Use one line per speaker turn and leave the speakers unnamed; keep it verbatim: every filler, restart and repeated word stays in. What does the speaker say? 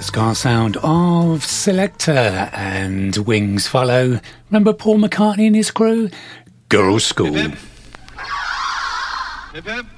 ska sound of Selector and Wings follow. Remember Paul McCartney and his crew? Girls' School.
Hip hip. Hip hip.